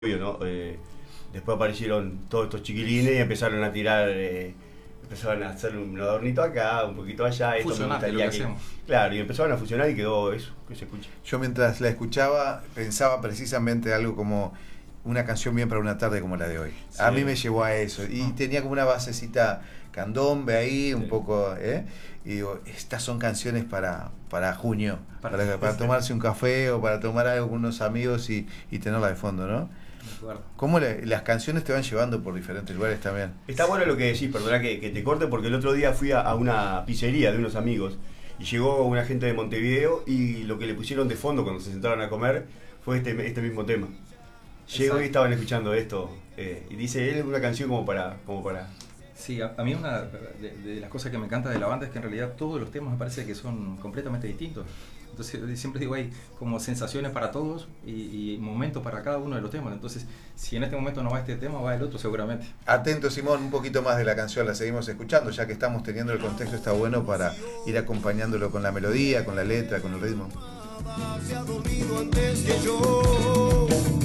¿no? Después aparecieron todos estos chiquilines y empezaron a tirar, empezaron a hacer un adornito acá, un poquito allá. Esto me Fusionar, es lo gustaría que hacemos. Claro, y empezaron a fusionar y quedó eso, que se escucha. Yo mientras la escuchaba pensaba precisamente algo como una canción bien para una tarde como la de hoy. Sí. A mí me llevó a eso. Y tenía como una basecita candombe ahí, un Sí. poco, y digo, estas son canciones para junio, Para- para tomarse un café o para tomar algo con unos amigos y tenerla de fondo, ¿no? De acuerdo. ¿Cómo las canciones te van llevando por diferentes lugares también? Está bueno lo que decís, perdona que te corte, porque el otro día fui a una pizzería de unos amigos y llegó una gente de Montevideo y lo que le pusieron de fondo cuando se sentaron a comer fue este mismo tema. Llegó Exacto. y estaban escuchando esto y dice, él es una canción como para... Sí, a mí una de las cosas que me encanta de la banda es que en realidad todos los temas me parece que son completamente distintos. Entonces siempre digo, hay como sensaciones para todos y momentos para cada uno de los temas. Entonces, si en este momento no va este tema, va el otro seguramente. Atento, Simón, un poquito más de la canción, la seguimos escuchando, ya que estamos teniendo el contexto, está bueno para ir acompañándolo con la melodía, con la letra, con el ritmo. Se ha dormido antes que yo.